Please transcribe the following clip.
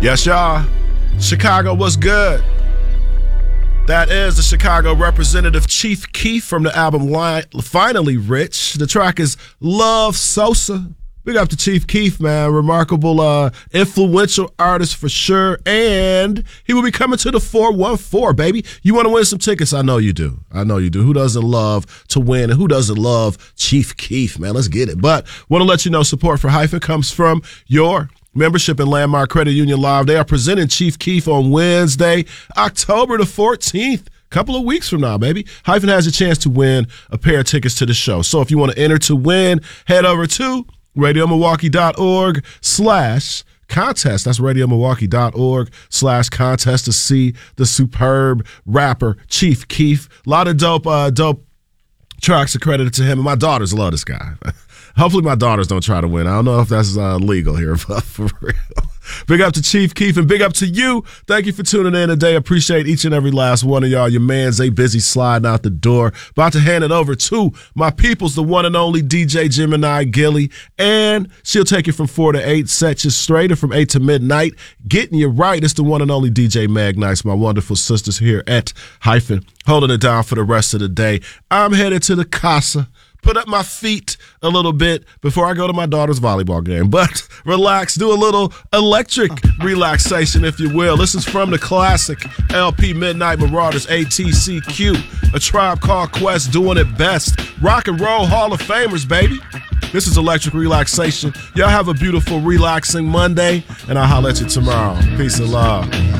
Yes, y'all. Chicago, what's good? That is the Chicago representative Chief Keef from the album Finally Rich. The track is Love Sosa. Big up to Chief Keef, man. Remarkable, influential artist for sure. And he will be coming to the 414, baby. You want to win some tickets? I know you do. Who doesn't love to win? And who doesn't love Chief Keef, man? Let's get it. But want to let you know support for Hyphen comes from your membership in Landmark Credit Union Live. They are presenting Chief Keef on Wednesday, October the 14th. Couple of weeks from now, baby. Hyphen has a chance to win a pair of tickets to the show. So if you want to enter to win, head over to RadioMilwaukee.org/contest. That's RadioMilwaukee.org/contest to see the superb rapper Chief Keef. A lot of dope tracks accredited to him, and my daughters love this guy. Hopefully my daughters don't try to win. I don't know if that's legal here, but for real. Big up to Chief Keef and big up to you. Thank you for tuning in today. Appreciate each and every last one of y'all. Your man's busy sliding out the door. About to hand it over to my peoples, the one and only DJ Gemini Gilly. And she'll take you from 4 to 8, set you straight, and from 8 to midnight, getting you right. It's the one and only DJ Mag Nice, my wonderful sisters here at Hyphen, holding it down for the rest of the day. I'm headed to the Casa. Put up my feet a little bit before I go to my daughter's volleyball game. But relax, do a little electric relaxation, if you will. This is from the classic LP Midnight Marauders, ATCQ, A Tribe Called Quest, doing it best. Rock and Roll Hall of Famers, baby. This is electric relaxation. Y'all have a beautiful, relaxing Monday, and I'll holler at you tomorrow. Peace and love.